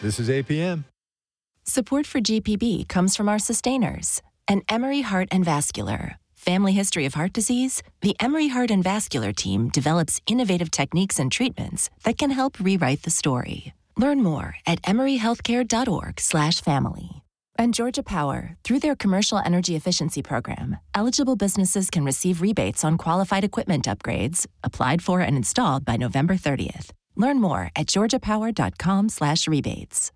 This is APM. Support for GPB comes from our sustainers and Emory Heart and Vascular. Family history of heart disease? The Emory Heart and Vascular team develops innovative techniques and treatments that can help rewrite the story. Learn more at emoryhealthcare.org/family. And Georgia Power, through their Commercial Energy Efficiency Program, eligible businesses can receive rebates on qualified equipment upgrades, applied for and installed by November 30th. Learn more at georgiapower.com/rebates.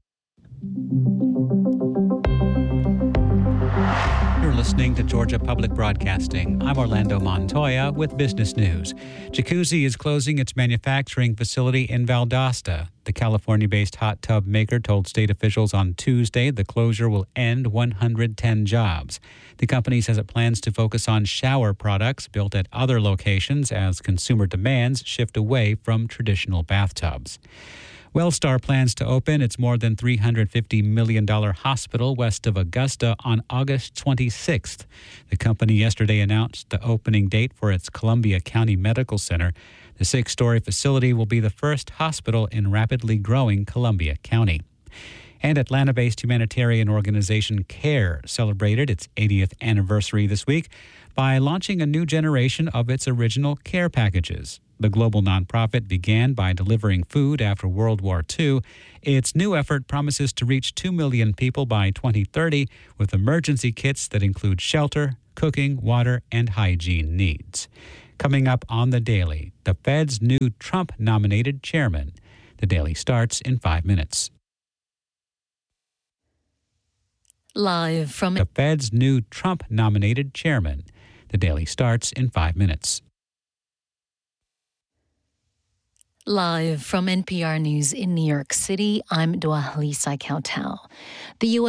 You're listening to Georgia Public Broadcasting. I'm Orlando Montoya with business news. Jacuzzi is closing its manufacturing facility in Valdosta. The California-based hot tub maker told state officials on Tuesday the closure will end 110 jobs. The company says it plans to focus on shower products built at other locations as consumer demands shift away from traditional bathtubs. Wellstar plans to open its more than $350 million hospital west of Augusta on August 26th. The company yesterday announced the opening date for its Columbia County Medical Center. The 6-story facility will be the first hospital in rapidly growing Columbia County. And Atlanta-based humanitarian organization CARE celebrated its 80th anniversary this week by launching a new generation of its original care packages. The global nonprofit began by delivering food after World War II. Its new effort promises to reach 2 million people by 2030 with emergency kits that include shelter, cooking, water, and hygiene needs. Coming up on The Daily, the Fed's new Trump-nominated chairman. The Daily starts in 5 minutes. Live from the Fed's new Trump-nominated chairman. The Daily starts in 5 minutes. Live from NPR News in New York City, I'm Dwalisa Kautal. The U.S.